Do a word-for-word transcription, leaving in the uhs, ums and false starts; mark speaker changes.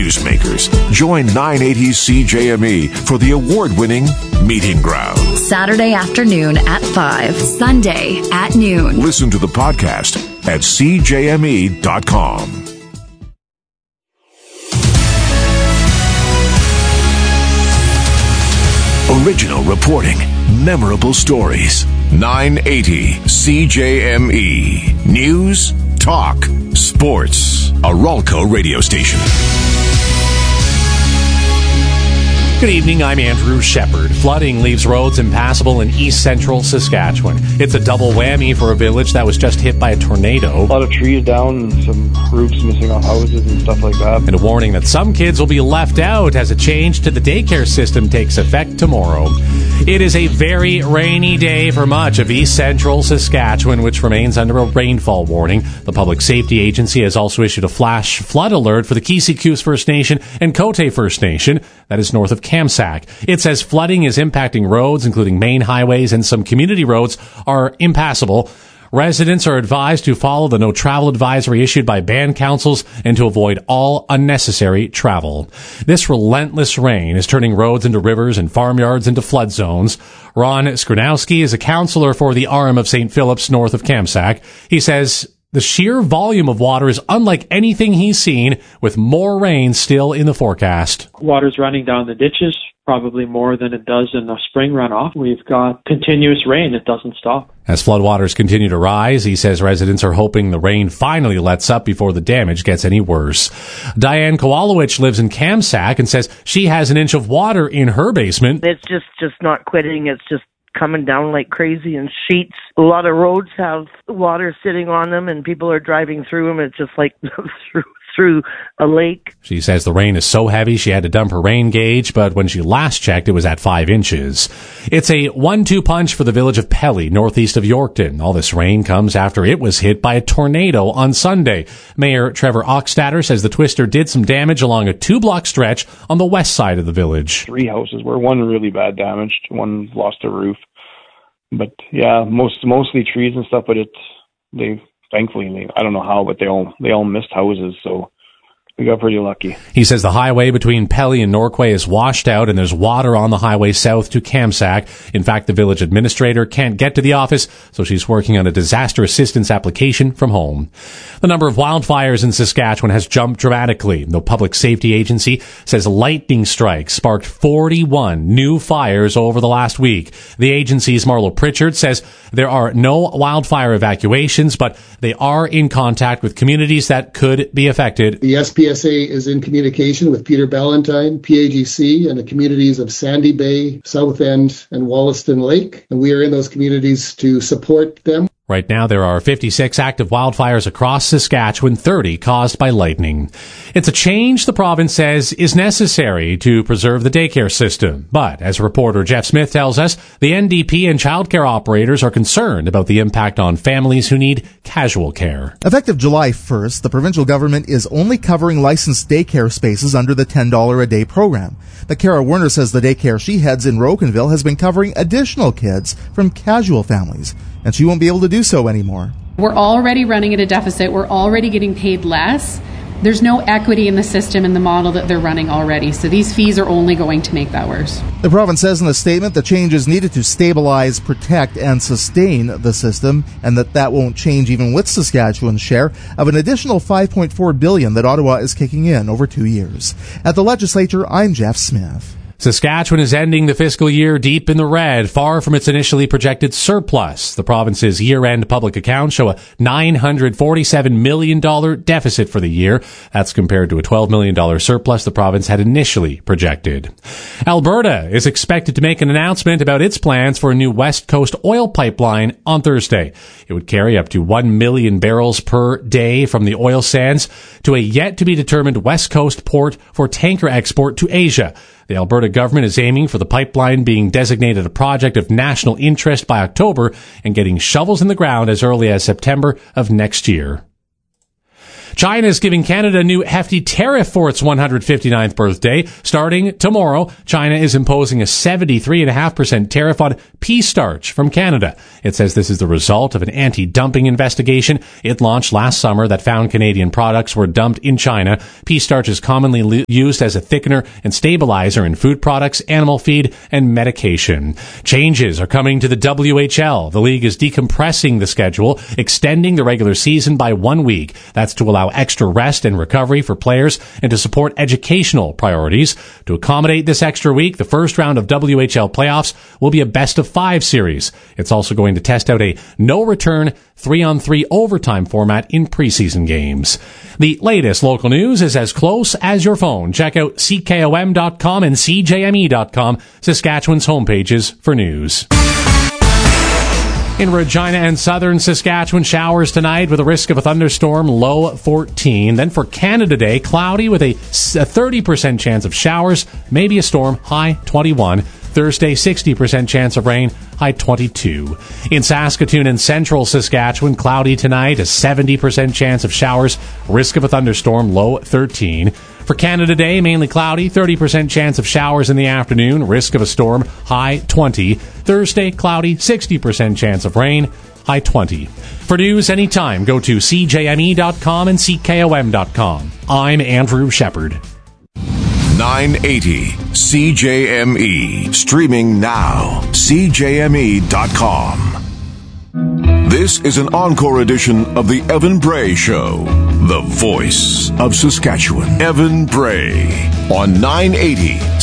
Speaker 1: newsmakers. Join nine eighty C J M E for the award-winning Meeting Ground.
Speaker 2: Saturday afternoon at five, Sunday at noon.
Speaker 1: Listen to the podcast at c j m e dot com. Original reporting, memorable stories. nine eighty C J M E. News, talk, sports. A Ralco radio station.
Speaker 3: Good evening, I'm Andrew Shepard. Flooding leaves roads impassable in east-central Saskatchewan. It's a double whammy for a village that was just hit by a tornado.
Speaker 4: A lot of trees down and some roofs missing off houses and stuff like that.
Speaker 3: And a warning that some kids will be left out as a change to the daycare system takes effect tomorrow. It is a very rainy day for much of east-central Saskatchewan, which remains under a rainfall warning. The Public Safety Agency has also issued a flash flood alert for the Kisikuus First Nation and Cote First Nation, that is north of Kamsack. It says flooding is impacting roads, including main highways, and some community roads are impassable. Residents are advised to follow the no travel advisory issued by band councils and to avoid all unnecessary travel. This relentless rain is turning roads into rivers and farmyards into flood zones. Ron Skronowski is a counselor for the arm of Saint Philip's north of Kamsack. He says the sheer volume of water is unlike anything he's seen, with more rain still in the forecast.
Speaker 5: Water's running down the ditches, probably more than it does in the spring runoff. We've got continuous rain. It doesn't stop.
Speaker 3: As floodwaters continue to rise, he says residents are hoping the rain finally lets up before the damage gets any worse. Diane Kowalowicz lives in Kamsack and says she has an inch of water in her basement.
Speaker 6: It's just, just not quitting. It's just coming down like crazy in sheets. A lot of roads have water sitting on them and people are driving through them. It's just like through through a lake. She says the rain is so heavy she had to dump her rain gauge, but when she last checked, it was at five inches. It's a one two punch for the village of Pelly, northeast of Yorkton. All this rain comes after it was hit by a tornado on Sunday. Mayor Trevor Oxtatter says the twister did some damage along a two-block stretch on the west side of the village.
Speaker 4: Three houses were one really bad damaged. One lost a roof. But yeah, most mostly trees and stuff, but it, they, thankfully, they, I don't know how, but they all, they all missed houses, so we got pretty lucky.
Speaker 3: He says the highway between Pelly and Norquay is washed out and there's water on the highway south to Kamsack. In fact, the village administrator can't get to the office, so she's working on a disaster assistance application from home. The number of wildfires in Saskatchewan has jumped dramatically. The Public Safety Agency says lightning strikes sparked forty-one new fires over the last week. The agency's Marlo Pritchard says there are no wildfire evacuations, but they are in contact with communities that could be affected.
Speaker 7: The S P S A is in communication with Peter Ballantyne, P A G C, and the communities of Sandy Bay, South End, and Wollaston Lake, and we are in those communities to support them.
Speaker 3: Right now, there are fifty-six active wildfires across Saskatchewan, thirty caused by lightning. It's a change the province says is necessary to preserve the daycare system. But, as reporter Jeff Smith tells us, the N D P and childcare operators are concerned about the impact on families who need casual care.
Speaker 8: Effective July first, the provincial government is only covering licensed daycare spaces under the ten dollars a day program. But Kara Werner says the daycare she heads in Rocanville has been covering additional kids from casual families, and she won't be able to do so anymore.
Speaker 9: We're already running at a deficit. We're already getting paid less. There's no equity in the system and the model that they're running already, so these fees are only going to make that worse.
Speaker 8: The province says in the statement the change is needed to stabilize, protect, and sustain the system, and that that won't change even with Saskatchewan's share of an additional five point four billion dollars that Ottawa is kicking in over two years. At the legislature, I'm Jeff Smith.
Speaker 3: Saskatchewan is ending the fiscal year deep in the red, far from its initially projected surplus. The province's year-end public accounts show a nine hundred forty-seven million dollars deficit for the year. That's compared to a twelve million dollars surplus the province had initially projected. Alberta is expected to make an announcement about its plans for a new West Coast oil pipeline on Thursday. It would carry up to one million barrels per day from the oil sands to a yet-to-be-determined West Coast port for tanker export to Asia. The Alberta government is aiming for the pipeline being designated a project of national interest by October and getting shovels in the ground as early as September of next year. China is giving Canada a new hefty tariff for its one hundred fifty-ninth birthday. Starting tomorrow, China is imposing a seventy-three point five percent tariff on pea starch from Canada. It says this is the result of an anti-dumping investigation it launched last summer that found Canadian products were dumped in China. Pea starch is commonly li- used as a thickener and stabilizer in food products, animal feed, and medication. Changes are coming to the W H L. The league is decompressing the schedule, extending the regular season by one week. That's to allow extra rest and recovery for players and to support educational priorities. To accommodate this extra week, the first round of W H L playoffs will be a best of five series. It's also going to test out a no-return three-on-three overtime format in preseason games. The latest local news is as close as your phone. Check out C K O M dot com and C J M E dot com, Saskatchewan's homepages for news. In Regina and southern Saskatchewan, showers tonight with a risk of a thunderstorm, low fourteen. Then for Canada Day, cloudy with a thirty percent chance of showers, maybe a storm, high twenty-one. Thursday, sixty percent chance of rain, high twenty-two. In Saskatoon and central Saskatchewan, cloudy tonight, a seventy percent chance of showers, risk of a thunderstorm, low thirteen. For Canada Day, mainly cloudy, thirty percent chance of showers in the afternoon, risk of a storm, high twenty. Thursday, cloudy, sixty percent chance of rain, high twenty. For news anytime, go to C J M E dot com and C K O M dot com. I'm Andrew Shepard.
Speaker 1: nine eighty C J M E. Streaming now. C J M E dot com. This is an encore edition of the Evan Bray Show. The voice of Saskatchewan. Evan Bray on nine eighty